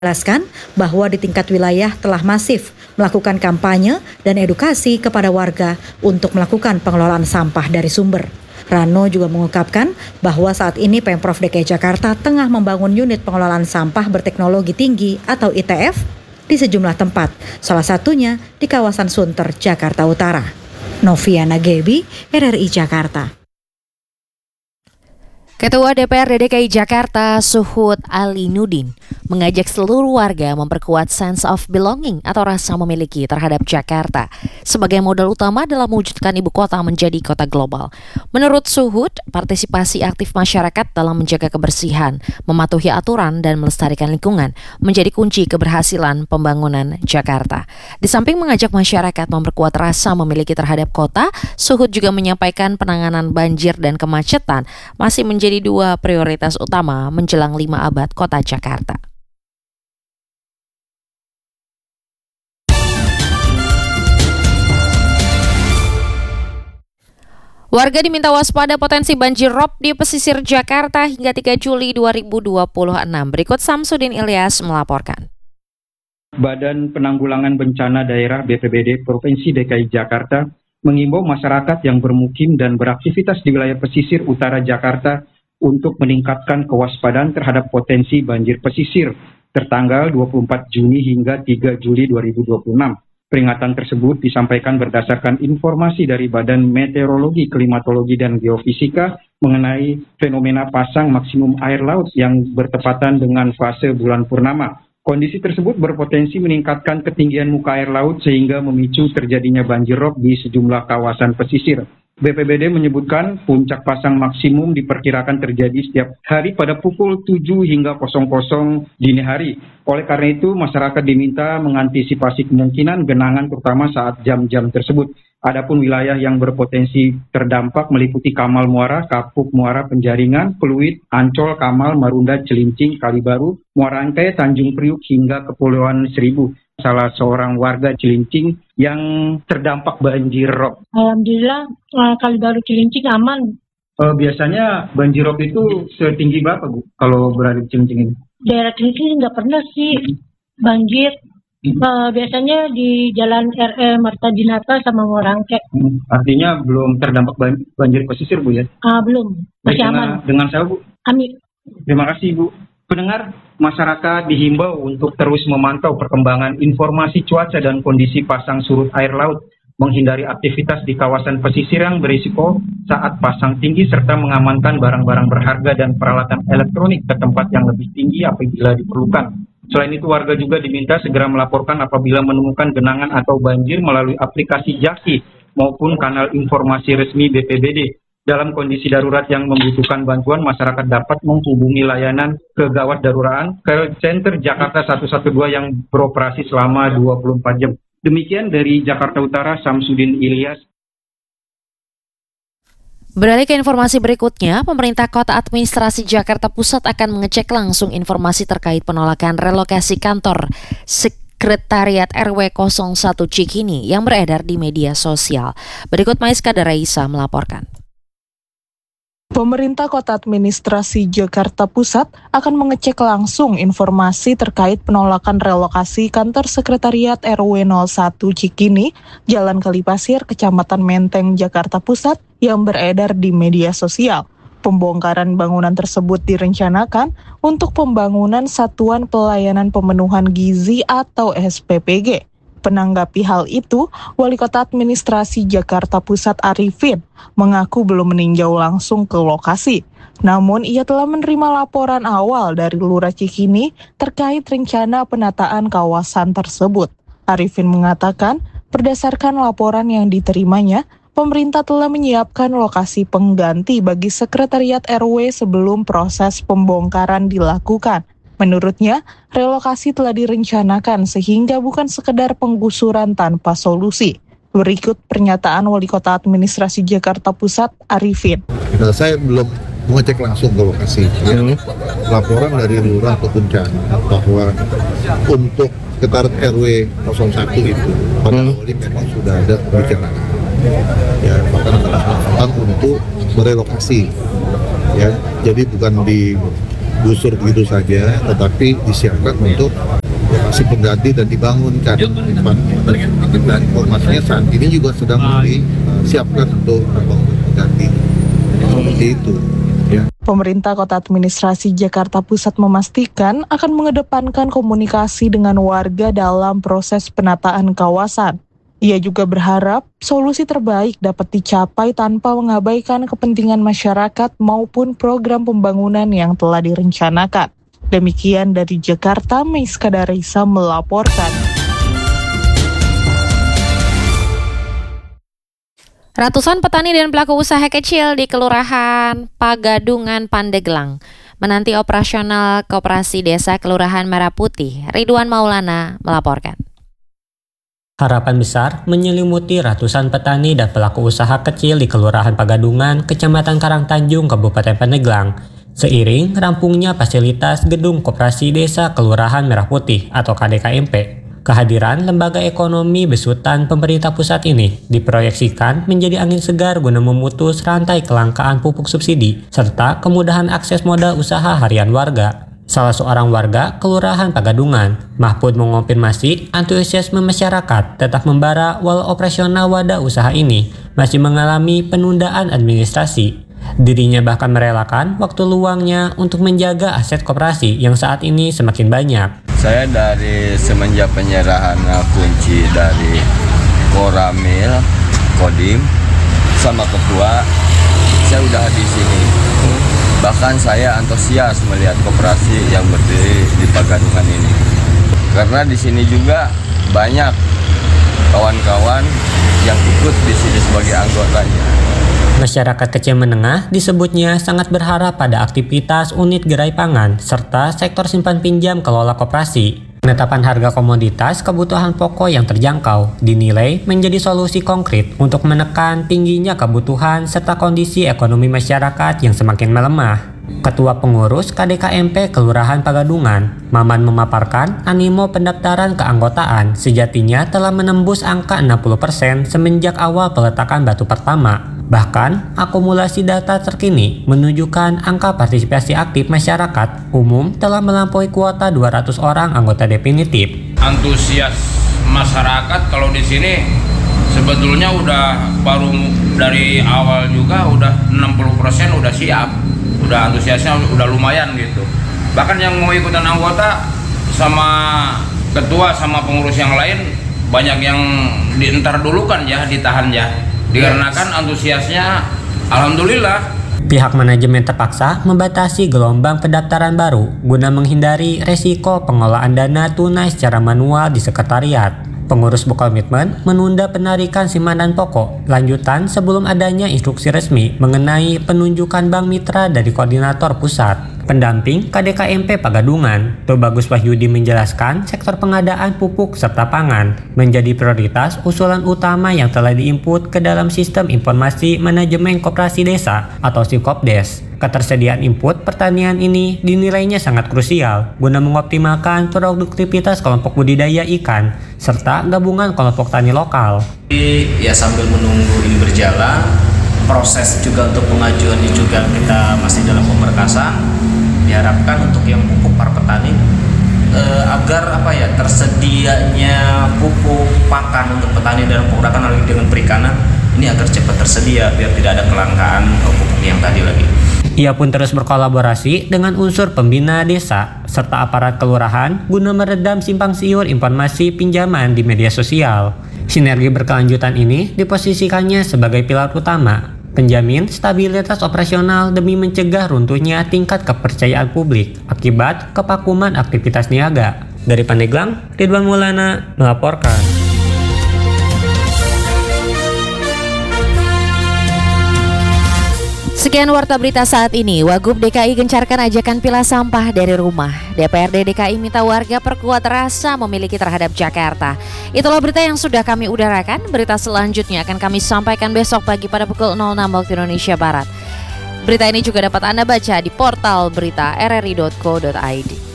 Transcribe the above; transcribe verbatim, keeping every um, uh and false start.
Jelaskan bahwa di tingkat wilayah telah masif melakukan kampanye dan edukasi kepada warga untuk melakukan pengelolaan sampah dari sumber. Rano juga mengungkapkan bahwa saat ini Pemprov D K I Jakarta tengah membangun unit pengelolaan sampah berteknologi tinggi atau I T F di sejumlah tempat, salah satunya di kawasan Sunter, Jakarta Utara. Noviana Gebi, R R I Jakarta. Ketua D P R D D K I Jakarta, Suhud Ali Nudin, mengajak seluruh warga memperkuat sense of belonging atau rasa memiliki terhadap Jakarta sebagai modal utama dalam mewujudkan ibu kota menjadi kota global. Menurut Suhud, partisipasi aktif masyarakat dalam menjaga kebersihan, mematuhi aturan dan melestarikan lingkungan menjadi kunci keberhasilan pembangunan Jakarta. Di samping mengajak masyarakat memperkuat rasa memiliki terhadap kota, Suhud juga menyampaikan penanganan banjir dan kemacetan masih menjadi Jadi dua prioritas utama menjelang lima abad kota Jakarta. Warga diminta waspada potensi banjir rob di pesisir Jakarta hingga tiga Juli dua ribu dua puluh enam. Berikut Samsudin Ilyas melaporkan. Badan Penanggulangan Bencana Daerah B P B D Provinsi D K I Jakarta mengimbau masyarakat yang bermukim dan beraktivitas di wilayah pesisir utara Jakarta untuk meningkatkan kewaspadaan terhadap potensi banjir pesisir tertanggal dua puluh empat Juni hingga tiga Juli dua ribu dua puluh enam. Peringatan tersebut disampaikan berdasarkan informasi dari Badan Meteorologi, Klimatologi, dan Geofisika mengenai fenomena pasang maksimum air laut yang bertepatan dengan fase bulan purnama. Kondisi tersebut berpotensi meningkatkan ketinggian muka air laut sehingga memicu terjadinya banjir rob di sejumlah kawasan pesisir. B P B D menyebutkan puncak pasang maksimum diperkirakan terjadi setiap hari pada pukul tujuh hingga nol nol dini hari. Oleh karena itu, masyarakat diminta mengantisipasi kemungkinan genangan terutama saat jam-jam tersebut. Adapun wilayah yang berpotensi terdampak meliputi Kamal Muara, Kapuk Muara Penjaringan, Pluit, Ancol, Kamal, Marunda, Cilincing, Kalibaru, Muara Angke, Tanjung Priuk hingga Kepulauan Seribu. Salah seorang warga Cilincing yang terdampak banjir rob. Alhamdulillah, Kalibaru Cilincing aman. Uh, biasanya banjir rob itu setinggi berapa, Bu, kalau berada di Cilincing ini? Daerah Cilincing nggak pernah sih banjir. Hmm. Uh, biasanya di Jalan R E Marta Dinata sama Muara Angke. Hmm. Artinya belum terdampak banjir pesisir, Bu, ya? Uh, belum, masih dengan, aman. Dengan saya, Bu? Amin. Terima kasih, Bu. Pendengar, masyarakat dihimbau untuk terus memantau perkembangan informasi cuaca dan kondisi pasang surut air laut, menghindari aktivitas di kawasan pesisir yang berisiko saat pasang tinggi, serta mengamankan barang-barang berharga dan peralatan elektronik ke tempat yang lebih tinggi apabila diperlukan. Selain itu, warga juga diminta segera melaporkan apabila menemukan genangan atau banjir melalui aplikasi Jaki maupun kanal informasi resmi B P B D. Dalam kondisi darurat yang membutuhkan bantuan, masyarakat dapat menghubungi layanan kegawat daruratan ke Center Jakarta seratus dua belas yang beroperasi selama dua puluh empat jam. Demikian dari Jakarta Utara, Samsudin Ilyas. Beralih ke informasi berikutnya, pemerintah Kota Administrasi Jakarta Pusat akan mengecek langsung informasi terkait penolakan relokasi kantor Sekretariat R W nol satu Cikini yang beredar di media sosial. Berikut Maiska Daraisa melaporkan. Pemerintah Kota Administrasi Jakarta Pusat akan mengecek langsung informasi terkait penolakan relokasi kantor Sekretariat R W nol satu Cikini, Jalan Kalipasir, Kecamatan Menteng, Jakarta Pusat yang beredar di media sosial. Pembongkaran bangunan tersebut direncanakan untuk pembangunan Satuan Pelayanan Pemenuhan Gizi atau S P P G. Menanggapi hal itu, Wali Kota Administrasi Jakarta Pusat Arifin mengaku belum meninjau langsung ke lokasi. Namun, ia telah menerima laporan awal dari Lurah Cikini terkait rencana penataan kawasan tersebut. Arifin mengatakan, berdasarkan laporan yang diterimanya, pemerintah telah menyiapkan lokasi pengganti bagi Sekretariat R W sebelum proses pembongkaran dilakukan. Menurutnya, relokasi telah direncanakan sehingga bukan sekedar penggusuran tanpa solusi. Berikut pernyataan Wali Kota Administrasi Jakarta Pusat, Arifin. Nah, saya belum mengecek langsung ke lokasi. Ya. Laporan dari Lurah ataupun Camat bahwa untuk Sekretariat R W nol satu itu pada hmm. awalnya memang sudah ada pembicaraan. Ya, bahkan ada kesempatan untuk merelokasi. Ya, jadi bukan di digusur begitu saja, tetapi disiapkan untuk lokasi pengganti dan dibangunkan. Dan informasinya saat ini juga sedang disiapkan untuk pembangunan pengganti. Seperti itu. Ya. Pemerintah Kota Administrasi Jakarta Pusat memastikan akan mengedepankan komunikasi dengan warga dalam proses penataan kawasan. Ia juga berharap solusi terbaik dapat dicapai tanpa mengabaikan kepentingan masyarakat maupun program pembangunan yang telah direncanakan. Demikian dari Jakarta, Meiska Darisa melaporkan. Ratusan petani dan pelaku usaha kecil di Kelurahan Pagadungan, Pandeglang menanti operasional Koperasi Desa Kelurahan Merah Putih. Ridwan Maulana melaporkan. Harapan besar menyelimuti ratusan petani dan pelaku usaha kecil di Kelurahan Pagadungan, Kecamatan Karangtanjung, Kabupaten Pandeglang, seiring rampungnya fasilitas Gedung Koperasi Desa Kelurahan Merah Putih atau K D K M P. Kehadiran lembaga ekonomi besutan pemerintah pusat ini diproyeksikan menjadi angin segar guna memutus rantai kelangkaan pupuk subsidi serta kemudahan akses modal usaha harian warga. Salah seorang warga Kelurahan Pagadungan, Mahfud, mengonfirmasi antusiasme masyarakat tetap membara walau operasional wadah usaha ini masih mengalami penundaan administrasi. Dirinya bahkan merelakan waktu luangnya untuk menjaga aset koperasi yang saat ini semakin banyak. Saya dari semenjak penyerahan kunci dari Koramil, Kodim, sama ketua, saya udah di sini. Bahkan saya antusias melihat koperasi yang berdiri di Pagadungan ini. Karena di sini juga banyak kawan-kawan yang ikut di sini sebagai anggotanya. Masyarakat kecil menengah disebutnya sangat berharap pada aktivitas unit gerai pangan serta sektor simpan pinjam kelola koperasi. Penetapan harga komoditas kebutuhan pokok yang terjangkau dinilai menjadi solusi konkret untuk menekan tingginya kebutuhan serta kondisi ekonomi masyarakat yang semakin melemah. Ketua Pengurus K D K M P Kelurahan Pagadungan, Maman, memaparkan animo pendaftaran keanggotaan sejatinya telah menembus angka enam puluh persen semenjak awal peletakan batu pertama. Bahkan, akumulasi data terkini menunjukkan angka partisipasi aktif masyarakat umum telah melampaui kuota dua ratus orang anggota definitif. Antusias masyarakat kalau di sini sebetulnya udah baru dari awal juga udah enam puluh persen udah siap. Udah antusiasnya udah lumayan gitu. Bahkan yang mau ikutan anggota sama ketua sama pengurus yang lain banyak yang dientar dulu kan ya, ditahan ya. Dikarenakan antusiasnya alhamdulillah. Pihak manajemen terpaksa membatasi gelombang pendaftaran baru guna menghindari resiko pengelolaan dana tunai secara manual di sekretariat. Pengurus berkomitmen menunda penarikan simpanan pokok lanjutan sebelum adanya instruksi resmi mengenai penunjukan bank mitra dari koordinator pusat. Pendamping K D K M P Pagadungan, Tubagus Wahyudi, menjelaskan sektor pengadaan pupuk serta pangan menjadi prioritas usulan utama yang telah diinput ke dalam Sistem Informasi Manajemen Koperasi Desa atau Sikopdes. Ketersediaan input pertanian ini dinilainya sangat krusial guna mengoptimalkan produktivitas kelompok budidaya ikan serta gabungan kelompok tani lokal. Ya, sambil menunggu ini berjalan, proses juga untuk pengajuan ini juga kita masih dalam pemberkasan. Diharapkan untuk yang pupuk para petani eh, agar apa ya tersedianya pupuk pakan untuk petani dalam pergerakan lagi dengan perikanan ini agar cepat tersedia biar tidak ada kelangkaan pupuk yang tadi lagi. Ia pun terus berkolaborasi dengan unsur pembina desa serta aparat kelurahan guna meredam simpang siur informasi pinjaman di media sosial. Sinergi berkelanjutan ini diposisikannya sebagai pilar utama, penjamin stabilitas operasional demi mencegah runtuhnya tingkat kepercayaan publik akibat kevakuman aktivitas niaga. Dari Pandeglang, Ridwan Maulana melaporkan. Sekian Warta Berita saat ini. Wagub D K I gencarkan ajakan pilah sampah dari rumah. D P R D D K I minta warga perkuat rasa memiliki terhadap Jakarta. Itulah berita yang sudah kami udarakan. Berita selanjutnya akan kami sampaikan besok pagi pada pukul nol enam waktu Indonesia Barat. Berita ini juga dapat Anda baca di portal berita r r i dot co dot i d.